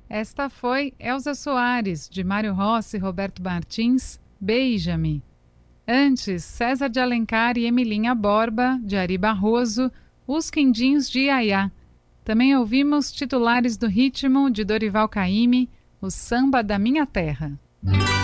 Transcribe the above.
Esta foi Elza Soares, de Mário Rossi e Roberto Martins, Beija-me. Antes, César de Alencar e Emilinha Borba, de Ari Barroso, Os Quindins de Iaiá. Também ouvimos Titulares do Ritmo, de Dorival Caymmi, o Samba da Minha Terra.